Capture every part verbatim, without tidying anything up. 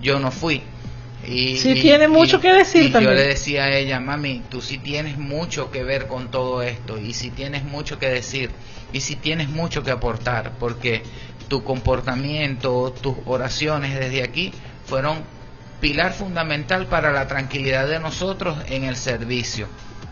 yo no fui. Y, sí, y, tiene mucho y, que decir y también. Yo le decía a ella, mami, tú sí tienes mucho que ver con todo esto, y sí tienes mucho que decir, y sí tienes mucho que aportar, porque tu comportamiento, tus oraciones desde aquí fueron pilar fundamental para la tranquilidad de nosotros en el servicio.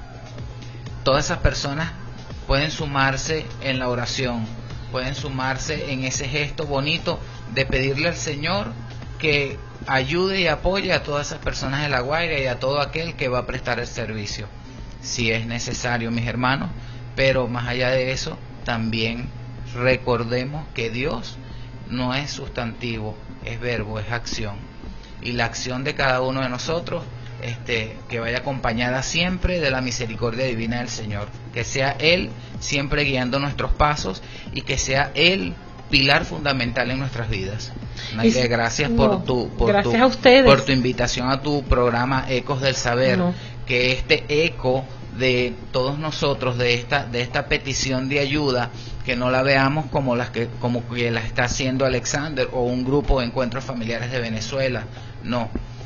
Todas esas personas pueden sumarse en la oración, pueden sumarse en ese gesto bonito de pedirle al Señor que ayude y apoye a todas esas personas de La Guaira y a todo aquel que va a prestar el servicio, si es necesario, mis hermanos. Pero más allá de eso, también recordemos que Dios no es sustantivo, es verbo, es acción, y la acción de cada uno de nosotros este, que vaya acompañada siempre de la misericordia divina del Señor, que sea Él siempre guiando nuestros pasos, y que sea Él pilar fundamental en nuestras vidas. Naile, gracias no, por tu por gracias tu, a ustedes. por tu invitación a tu programa Ecos del Saber, no. Que este eco de todos nosotros, de esta de esta petición de ayuda, que no la veamos como las que como que la está haciendo Alexander o un grupo de encuentros familiares de Venezuela, no,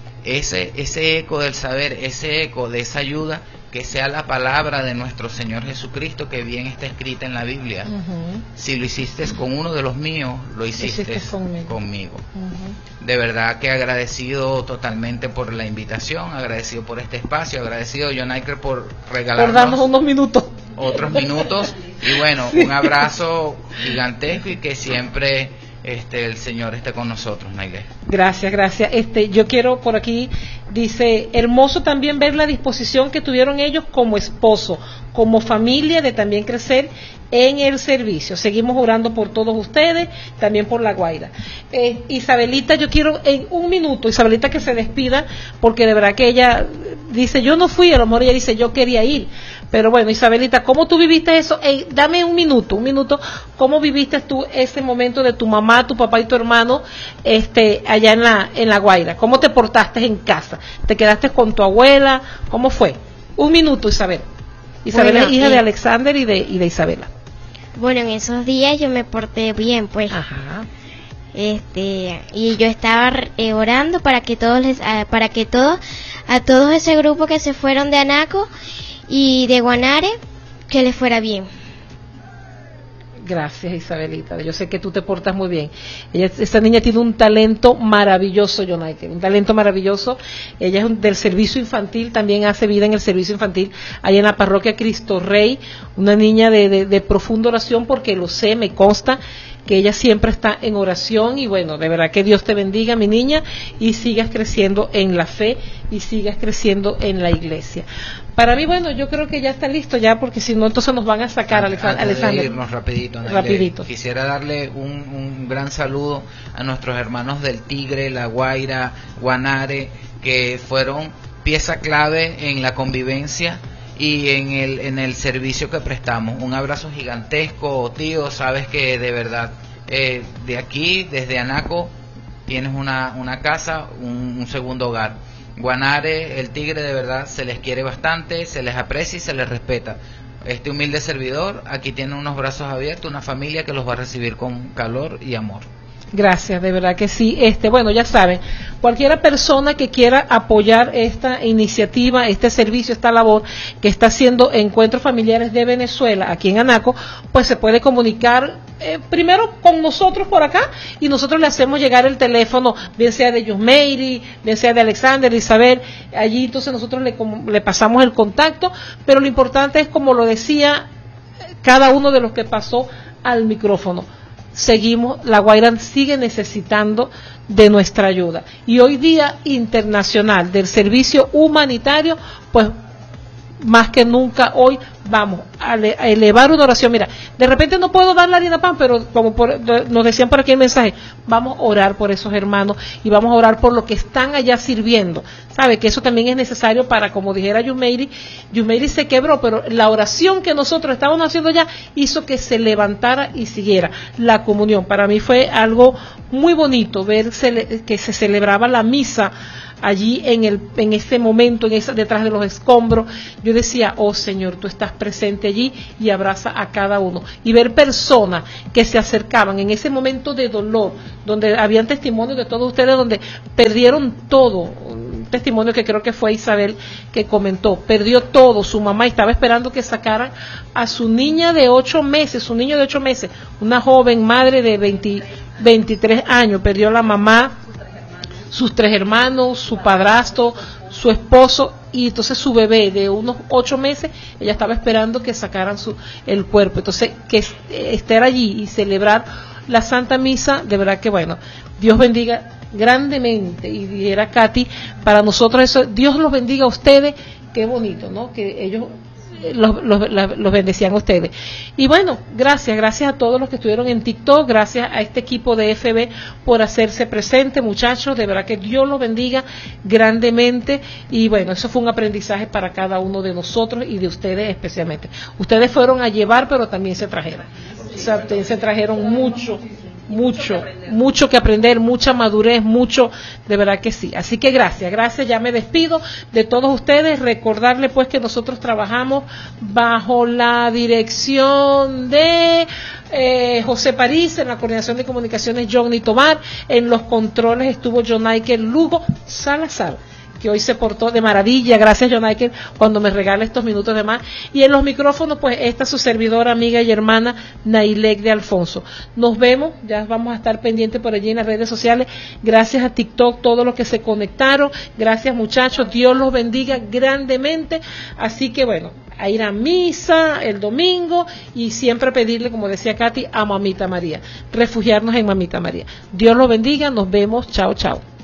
ese ese eco del saber, ese eco de esa ayuda, que sea la palabra de nuestro Señor Jesucristo, que bien está escrita en la Biblia. Uh-huh. Si lo hiciste con uno de los míos, lo hiciste, hiciste conmigo. conmigo. Uh-huh. De verdad que agradecido totalmente por la invitación, agradecido por este espacio, agradecido, John Iker, por regalarnos por darnos unos minutos. Otros minutos. Y bueno, sí. Un abrazo gigantesco, y que siempre este el Señor esté con nosotros, Naile. Gracias, gracias. Este, yo quiero por aquí, dice, hermoso también ver la disposición que tuvieron ellos como esposo, como familia, de también crecer en el servicio. Seguimos orando por todos ustedes, también por La Guaira. Eh, Isabelita, yo quiero en un minuto, Isabelita, que se despida, porque de verdad que ella dice, yo no fui, a lo mejor ella dice, yo quería ir. Pero bueno, Isabelita, ¿cómo tú viviste eso? Hey, dame un minuto, un minuto, ¿cómo viviste tú ese momento de tu mamá, tu papá y tu hermano este, allá en la, en La Guaira? ¿Cómo te portaste en casa? ¿Te quedaste con tu abuela? ¿Cómo fue? Un minuto, Isabel. Isabela bueno, es hija eh, de Alexander y de, y de Isabela. Bueno, en esos días yo me porté bien, pues. Ajá. Este, y yo estaba eh, orando para que todos les, uh, para que todos, a todos ese grupo que se fueron de Anaco y de Guanare, que les fuera bien. Gracias, Isabelita. Yo sé que tú te portas muy bien. Ella, esta niña tiene un talento maravilloso, Jonathan, un talento maravilloso. Ella es un, del servicio infantil, también hace vida en el servicio infantil, allá en la parroquia Cristo Rey. Una niña de, de, de profunda oración, porque lo sé, me consta que ella siempre está en oración. Y bueno, de verdad que Dios te bendiga, mi niña, y sigas creciendo en la fe y sigas creciendo en la iglesia. Para mí, bueno, yo creo que ya está listo ya, porque si no, entonces nos van a sacar, Alexander. Antes de irnos rapidito, Naile, rapidito. Quisiera darle un, un gran saludo a nuestros hermanos del Tigre, La Guaira, Guanare, que fueron pieza clave en la convivencia y en el en el servicio que prestamos. Un abrazo gigantesco, tío. Sabes que de verdad eh, de aquí, desde Anaco, tienes una una casa, un, un segundo hogar. Guanare, el Tigre, de verdad se les quiere bastante, se les aprecia y se les respeta. Este humilde servidor aquí tiene unos brazos abiertos, una familia que los va a recibir con calor y amor. Gracias, de verdad que sí. Este, bueno, ya saben, cualquiera persona que quiera apoyar esta iniciativa, este servicio, esta labor que está haciendo Encuentros Familiares de Venezuela aquí en Anaco, pues se puede comunicar eh, primero con nosotros por acá, y nosotros le hacemos llegar el teléfono, bien sea de Yusmeiri, bien sea de Alexander, de Isabel. Allí entonces nosotros le, le pasamos el contacto, pero lo importante es, como lo decía cada uno de los que pasó al micrófono, seguimos, La Guaira sigue necesitando de nuestra ayuda. Y hoy Día Internacional del Servicio Humanitario, pues más que nunca hoy vamos a, a elevar una oración. Mira, de repente no puedo dar la harina pan, pero como por, nos decían por aquí el mensaje, vamos a orar por esos hermanos y vamos a orar por los que están allá sirviendo. Sabe que eso también es necesario para, como dijera Yumeiri, Yumeiri se quebró, pero la oración que nosotros estábamos haciendo ya hizo que se levantara y siguiera la comunión. Para mí fue algo muy bonito ver que se celebraba la misa allí en el en ese momento, en esa, detrás de los escombros, yo decía, oh Señor, tú estás presente allí y abraza a cada uno. Y ver personas que se acercaban en ese momento de dolor, donde habían testimonios de todos ustedes, donde perdieron todo. Un testimonio que creo que fue Isabel que comentó, perdió todo, su mamá estaba esperando que sacaran a su niña de ocho meses, su niño de ocho meses, una joven madre de veinte, veintitrés años, perdió la mamá, sus tres hermanos, su padrastro, su esposo, y entonces su bebé de unos ocho meses, ella estaba esperando que sacaran su, el cuerpo. Entonces, que estar allí y celebrar la Santa Misa, de verdad que bueno, Dios bendiga grandemente, y dijera Katy, para nosotros eso, Dios los bendiga a ustedes, qué bonito, ¿no? Que ellos los, los, los bendecían a ustedes. Y bueno, gracias, gracias a todos los que estuvieron en TikTok, gracias a este equipo de F B por hacerse presente, muchachos, de verdad que Dios los bendiga grandemente, y bueno, eso fue un aprendizaje para cada uno de nosotros y de ustedes especialmente. Ustedes fueron a llevar, pero también se trajeron, o sea, se trajeron mucho, mucho, mucho que aprender, mucha madurez, mucho, de verdad que sí. Así que gracias, gracias, ya me despido de todos ustedes, recordarles pues que nosotros trabajamos bajo la dirección de eh, José París, en la coordinación de comunicaciones Johnny Tobar, en los controles estuvo Jonaiker Lugo Salazar, que hoy se portó de maravilla, gracias Jonaiker cuando me regala estos minutos de más, y en los micrófonos pues esta su servidora, amiga y hermana Nailek de Alfonso. Nos vemos, ya vamos a estar pendientes por allí en las redes sociales, gracias a TikTok, todos los que se conectaron, gracias muchachos, Dios los bendiga grandemente, así que bueno, a ir a misa el domingo y siempre pedirle, como decía Katy, a Mamita María, refugiarnos en Mamita María. Dios los bendiga, nos vemos, chao chao.